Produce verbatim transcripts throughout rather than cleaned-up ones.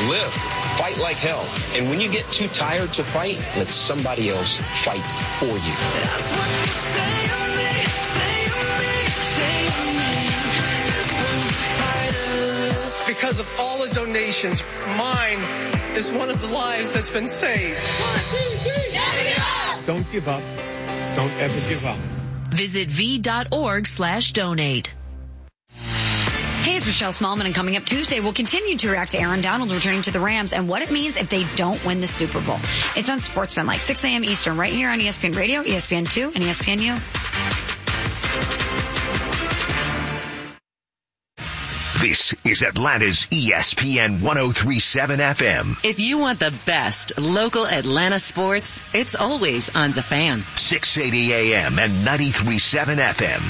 live. Fight like hell. And when you get too tired to fight, let somebody else fight for you. That's what you say to me, say to me, say to me. This one fighter. Because of all the donations, mine is one of the lives that's been saved. One, two, three. Never give up. Don't give up. Don't ever give up. Visit v.org slash donate. Hey, it's Michelle Smallman, and coming up Tuesday, we'll continue to react to Aaron Donald returning to the Rams and what it means if they don't win the Super Bowl. It's on Sportsman, like six a.m. Eastern, right here on E S P N Radio, E S P N two, and E S P N U. This is Atlanta's E S P N one oh three point seven F M. If you want the best local Atlanta sports, it's always on The Fan. six eighty A M and ninety-three point seven F M.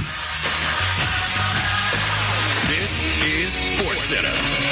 This is SportsCenter.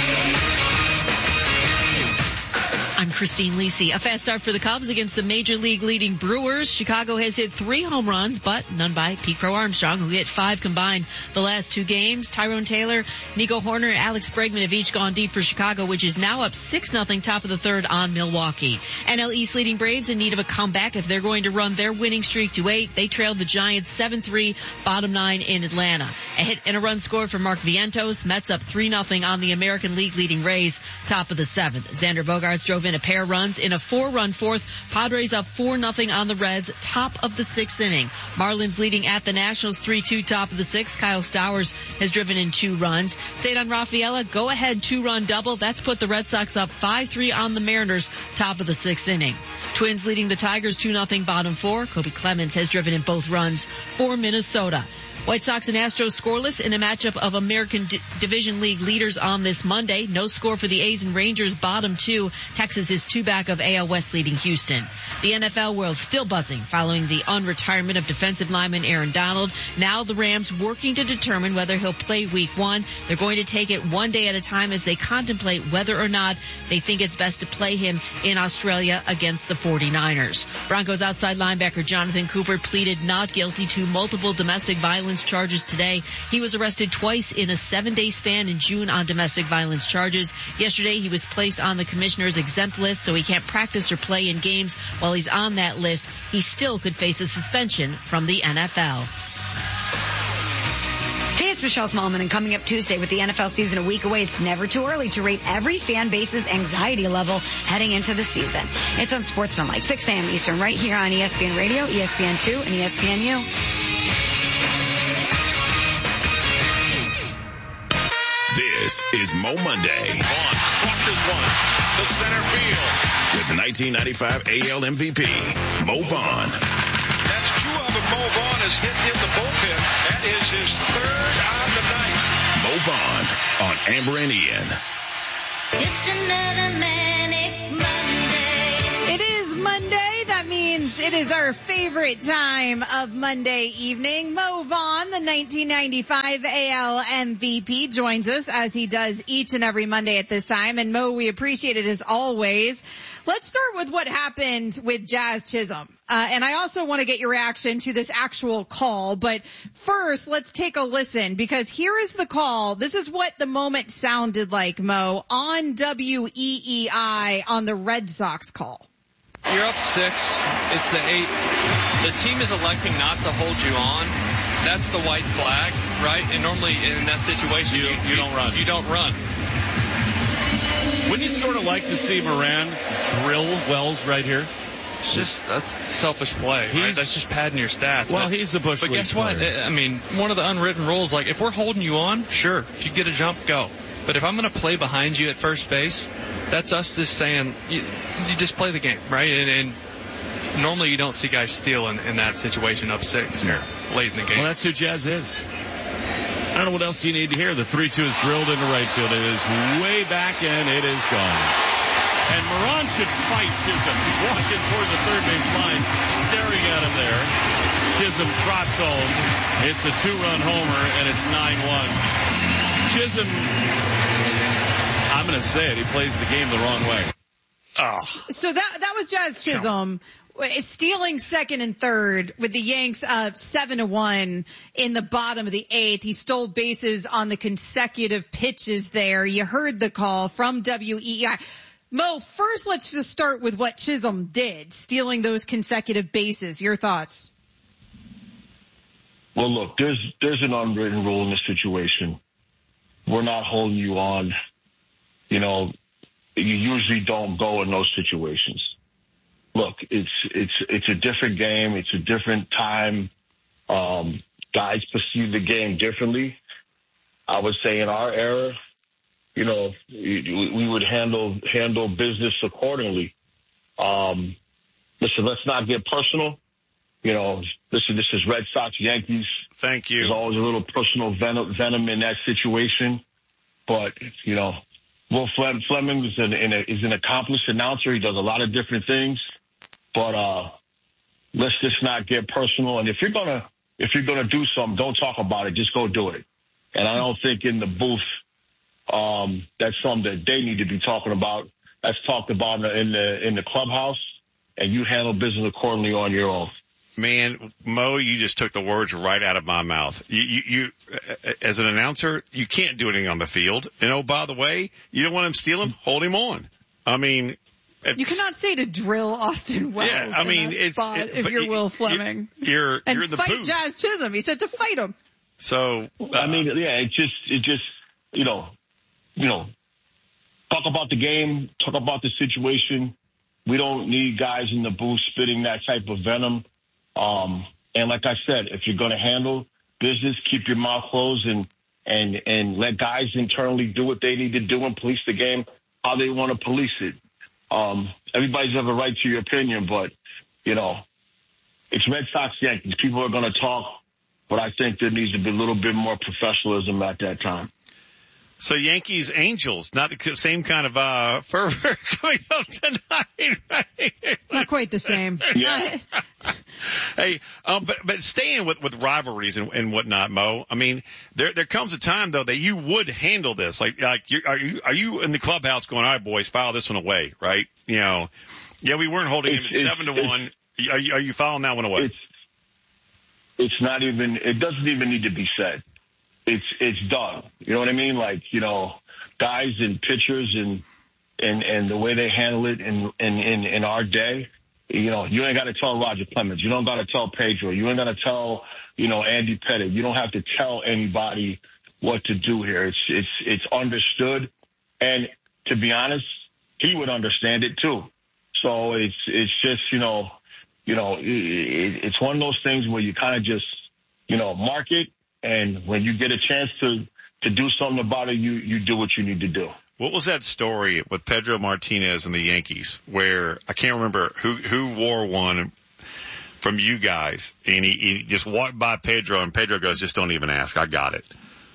I'm Christine Lisi. A fast start for the Cubs against the Major League leading Brewers. Chicago has hit three home runs, but none by Pete Crow Armstrong, who hit five combined the last two games. Tyrone Taylor, Nico Horner, and Alex Bregman have each gone deep for Chicago, which is now up six nothing top of the third on Milwaukee. N L East leading Braves in need of a comeback if they're going to run their winning streak to eight. They trailed the Giants seven three, bottom nine in Atlanta. A hit and a run scored for Mark Vientos. Mets up three nothing on the American League leading Rays, top of the seventh. Xander Bogaerts drove in a pair runs in a four-run fourth. Padres up four nothing on the Reds, top of the sixth inning. Marlins leading at the Nationals three two, top of the sixth. Kyle Stowers has driven in two runs. Cedar Rafaela, go-ahead two-run double. That's put the Red Sox up five three on the Mariners, top of the sixth inning. Twins leading the Tigers two nothing, bottom four. Kobe Clemens has driven in both runs for Minnesota. White Sox and Astros scoreless in a matchup of American D- Division League leaders on this Monday. No score for the A's and Rangers, bottom two. Texas is two back of A L West leading Houston. The N F L world still buzzing following the unretirement of defensive lineman Aaron Donald. Now the Rams working to determine whether he'll play week one. They're going to take it one day at a time as they contemplate whether or not they think it's best to play him in Australia against the forty-niners. Broncos outside linebacker Jonathan Cooper pleaded not guilty to multiple domestic violence charges today. He was arrested twice in a seven-day span in June on domestic violence charges. Yesterday, he was placed on the commissioner's exempt list, so he can't practice or play in games. While he's on that list, he still could face a suspension from the N F L. Hey, it's Michelle Smallman, and coming up Tuesday with the N F L season a week away, it's never too early to rate every fan base's anxiety level heading into the season. It's on Sportsman, like six a.m. Eastern, right here on E S P N Radio, E S P N two, and E S P N U. This is Mo Monday. Vaughn crosses one to center field with the nineteen ninety-five A L M V P, Mo Vaughn. That's two of them. Mo Vaughn is hitting in the bullpen. That is his third on the night. Mo Vaughn on Amber and Ian. Just another manic Monday. It is Monday. That means it is our favorite time of Monday evening. Mo Vaughn, the nineteen ninety-five A L M V P, joins us as he does each and every Monday at this time. And Mo, we appreciate it as always. Let's start with what happened with Jazz Chisholm. Uh, and I also want to get your reaction to this actual call. But first, let's take a listen, because here is the call. This is what the moment sounded like, Mo, on W E E I on the Red Sox call. You're up six. It's the eight. The team is electing not to hold you on. That's the white flag, right? And normally in that situation, you, you, you don't run. You don't run. Wouldn't you sort of like to see Moran drill Wells right here? It's just, that's selfish play, right? That's just padding your stats. Well, but, he's a Bush But League guess what? player. I mean, one of the unwritten rules, like, if we're holding you on, sure. If you get a jump, go. But if I'm going to play behind you at first base, that's us just saying, you, you just play the game, right? And, and normally you don't see guys steal in, in that situation up six here late in the game. Well, that's who Jazz is. I don't know what else you need to hear. The three two is drilled into right field. It is way back and it is gone. And Moran should fight Chisholm. He's walking toward the third base line, staring at him there. Chisholm trots home. It's a two-run homer, and it's nine one. Chisholm, I'm going to say it, he plays the game the wrong way. Oh. So that that was Jazz Chisholm stealing second and third with the Yanks up seven to one in the bottom of the eighth. He stole bases on the consecutive pitches there. You heard the call from W E E I. Mo, first let's just start with what Chisholm did, stealing those consecutive bases. Your thoughts? Well, look, there's there's an unwritten rule in this situation. We're not holding you on. You know, you usually don't go in those situations. Look, it's it's it's a different game. It's a different time. Um, guys perceive the game differently. I would say in our era, you know, we, we would handle handle business accordingly. Um, listen, let's not get personal. You know, listen, this is Red Sox, Yankees. Thank you. There's always a little personal venom, venom in that situation. But, you know, Will Flem- Fleming is an, is an accomplished announcer. He does a lot of different things. But uh, let's just not get personal. And if you're going to if you're gonna do something, don't talk about it. Just go do it. And I don't think in the booth um, that's something that they need to be talking about. That's talked about in the, in the, in the clubhouse, and you handle business accordingly on your own. Man, Mo, you just took the words right out of my mouth. You, you, you, as an announcer, you can't do anything on the field. And oh, by the way, you don't want him stealing? Hold him on. I mean, you cannot say to drill Austin Wells. Yeah, I mean, in that it's spot it, if you're Will Fleming. You're and you're in the fight booth. Jazz Chisholm. He said to fight him. So uh, I mean, yeah, it just it just you know, you know, talk about the game, talk about the situation. We don't need guys in the booth spitting that type of venom. Um, and like I said, if you're going to handle business, keep your mouth closed and, and, and let guys internally do what they need to do and police the game how they want to police it. Um, everybody's have a right to your opinion, but, you know, it's Red Sox Yankees. People are going to talk, but I think there needs to be a little bit more professionalism at that time. So Yankees, Angels, not the same kind of uh, fervor coming up tonight, right? Not quite the same. Yeah. Hey, um, but but staying with, with rivalries and, and whatnot, Mo. I mean, there there comes a time though that you would handle this. Like like you are you are you in the clubhouse going, all right, boys, file this one away, right? You know, yeah, we weren't holding him at seven to one. Are you, are you filing that one away? It's it's not even. It doesn't even need to be said. It's it's done. You know what I mean? Like, you know, guys and pitchers and and and the way they handle it in in in, in our day. You know, you ain't got to tell Roger Clemens. You don't got to tell Pedro. You ain't got to tell, you know, Andy Pettitte. You don't have to tell anybody what to do here. It's it's it's understood, and to be honest, he would understand it too. So it's it's just you know, you know, it, it's one of those things where you kind of just you know mark it, and when you get a chance to to do something about it, you you do what you need to do. What was that story with Pedro Martinez and the Yankees where I can't remember who, who wore one from you guys and he, he just walked by Pedro and Pedro goes, just don't even ask. I got it.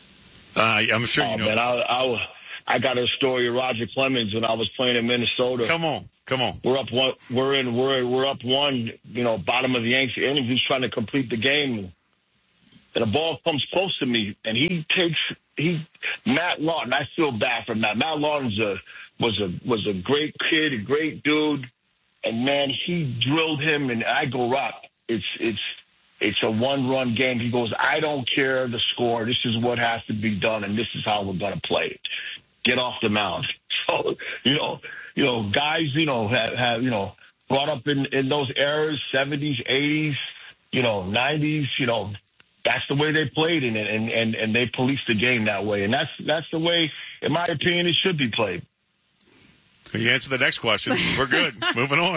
Uh, I'm sure oh, you know. Man, I, I, I got a story of Roger Clemens when I was playing in Minnesota. Come on. Come on. We're up one, we're in, we're, we're up one, you know, bottom of the Yankees inning. He's trying to complete the game. And the ball comes close to me, and he takes he Matt Lawton. I feel bad for Matt. Matt Lawton's a was a was a great kid, a great dude, and man, he drilled him. And I go, Rock, it's it's it's a one run game. He goes, I don't care the score. This is what has to be done, and this is how we're gonna play it. Get off the mound. So you know, you know, guys, you know, have, have you know brought up in in those eras, seventies, eighties, you know, nineties, you know. That's the way they played in it, and, and, and they policed the game that way. And that's that's the way, in my opinion, it should be played. You answer the next question. We're good. Moving on.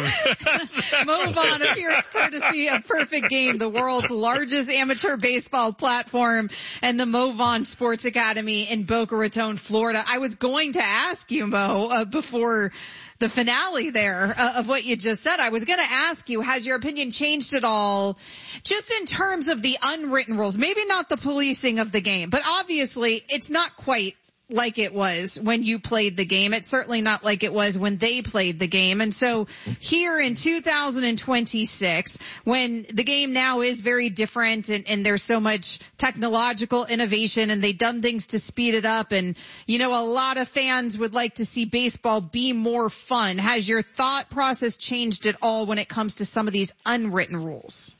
Move on appears courtesy of Perfect Game, the world's largest amateur baseball platform, and the Mo Vaughn Sports Academy in Boca Raton, Florida. I was going to ask you, Mo, uh, before the finale there uh, of what you just said. I was going to ask you, has your opinion changed at all just in terms of the unwritten rules? Maybe not the policing of the game, but obviously it's not quite like it was when you played the game. It's certainly not like it was when they played the game. And so here in two thousand twenty-six, when the game now is very different and, and there's so much technological innovation and they've done things to speed it up, and, you know, a lot of fans would like to see baseball be more fun. Has your thought process changed at all when it comes to some of these unwritten rules?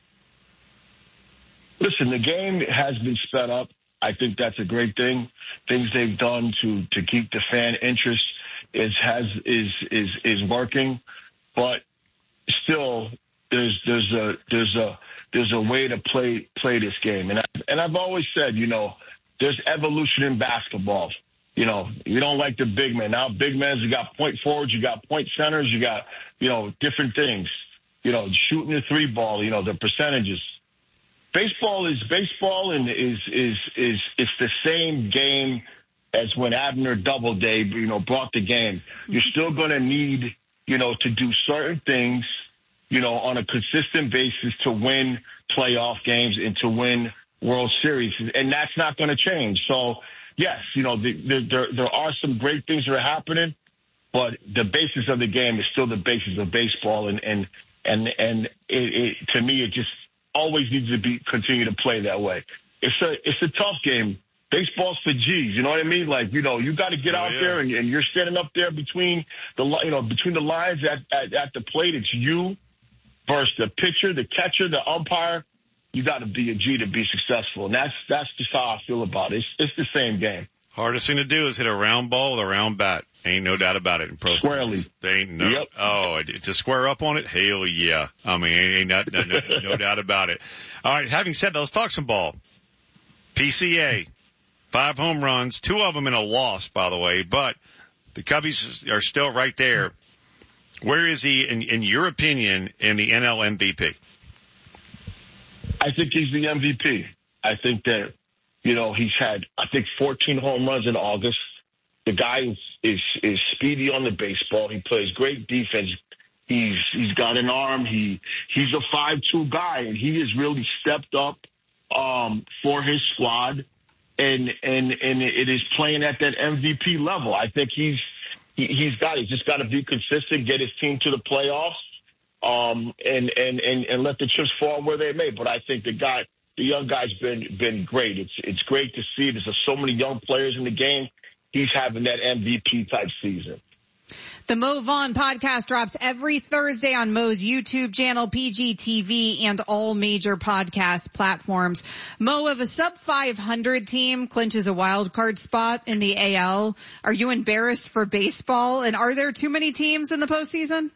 Listen, the game has been sped up. I think that's a great thing. Things they've done to, to keep the fan interest is has is is is working, but still there's there's a there's a there's a way to play play this game, and I, and I've always said, you know, there's evolution in basketball. You know, you don't like the big men. Now big men, you got point forwards, you got point centers, you got, you know, different things. You know, shooting the three ball, you know, the percentages. Baseball is baseball, and is is is it's the same game as when Abner Doubleday, you know, brought the game. You're still going to need, you know, to do certain things, you know, on a consistent basis to win playoff games and to win World Series, and that's not going to change. So, yes, you know, the, the, there there are some great things that are happening, but the basis of the game is still the basis of baseball, and and and and it, it, to me, it just always needs to be continue to play that way. It's a it's a tough game. Baseball's for G's, you know what I mean? Like, you know, you got to get oh, out yeah. there, and, and you're standing up there between the you know between the lines at, at at the plate. It's you versus the pitcher, the catcher, the umpire. You got to be a G to be successful, and that's that's just how I feel about it. It's, it's the same game. Hardest thing to do is hit a round ball with a round bat. Ain't no doubt about it in pro Squarely. sports. They ain't no. Yep. Oh, to square up on it, hell yeah. I mean, ain't not, no, no, no doubt about it. All right. Having said that, let's talk some ball. P C A, five home runs, two of them in a loss, by the way, but the Cubbies are still right there. Where is he, in, in your opinion, in the N L M V P? I think he's the M V P. I think that, you know, he's had, I think, fourteen home runs in August. The guy is, is, is speedy on the baseball. He plays great defense. He's, he's got an arm. He, he's a five two guy, and he has really stepped up, um, for his squad. And, and, and it is playing at that M V P level. I think he's, he, he's got, he's just got to be consistent, get his team to the playoffs. Um, and, and, and, and let the chips fall where they may. But I think the guy, the young guy's been, been great. It's, it's great to see. There's so many young players in the game. He's having that M V P type season. The Mo Vaughn podcast drops every Thursday on Mo's YouTube channel, P G T V, and all major podcast platforms. Mo, if a sub five hundred team clinches a wild card spot in the A L, are you embarrassed for baseball? And are there too many teams in the postseason?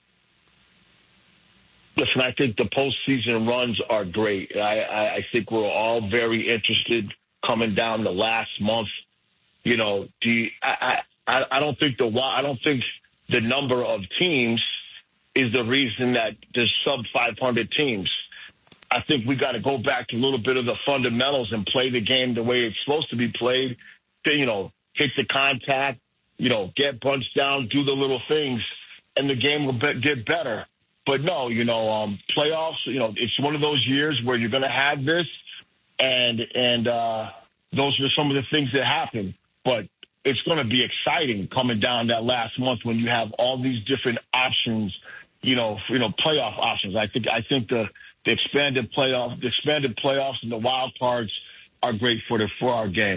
Listen, I think the postseason runs are great. I, I, I think we're all very interested coming down the last month. You know, do you, I, I, I don't think the I don't think the number of teams is the reason that there's sub five hundred teams. I think we got to go back to a little bit of the fundamentals and play the game the way it's supposed to be played. To, you know, hit the contact, you know, get bunched down, do the little things, and the game will be, get better. But no, you know, um, playoffs, you know, it's one of those years where you're going to have this, and and uh, those are some of the things that happen. But it's going to be exciting coming down that last month when you have all these different options, you know, you know, playoff options. I think I think the, the expanded playoff, the expanded playoffs and the wild cards are great for the for our game.